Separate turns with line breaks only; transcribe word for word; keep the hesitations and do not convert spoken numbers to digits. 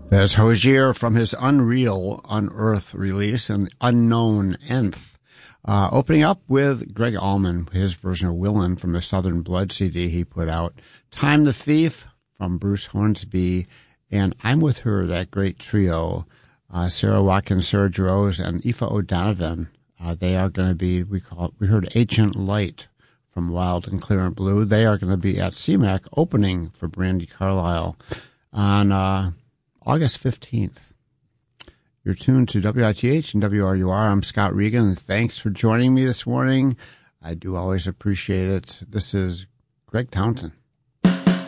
There's Hozier from his Unreal Unearth release and Unknown Nth. Uh, opening up with Greg Allman, his version of Willin' from the Southern Blood C D he put out. Time the Thief from Bruce Hornsby, and I'm With Her, that great trio. Uh, Sarah Watkins, Sarah Jarose, and Aoife O'Donovan. Uh, they are going to be, we call we heard Ancient Light from Wild and Clear and Blue. They are going to be at C MAC opening for Brandi Carlile on uh, August fifteenth. You're tuned to W I T H and W R U R. I'm Scott Regan, and thanks for joining me this morning. I do always appreciate it. This is Greg Townsend.